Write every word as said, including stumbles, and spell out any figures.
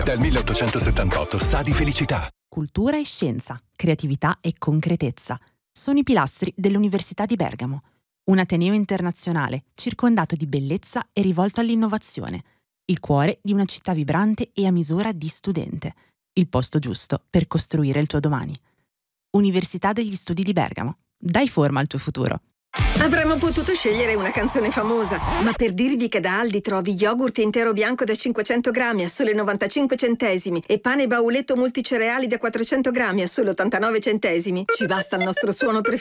Dal milleottocentosettantotto sa di felicità. Cultura e scienza, creatività e concretezza sono i pilastri dell'Università di Bergamo, un ateneo internazionale circondato di bellezza e rivolto all'innovazione, il cuore di una città vibrante e a misura di studente, il posto giusto per costruire il tuo domani. Università degli Studi di Bergamo. Dai forma al tuo futuro. Avremmo potuto scegliere una canzone famosa, ma per dirvi che da Aldi trovi yogurt intero bianco da cinquecento grammi a sole novantacinque centesimi e pane bauletto multicereali da quattrocento grammi a solo ottantanove centesimi, ci basta il nostro suono preferito.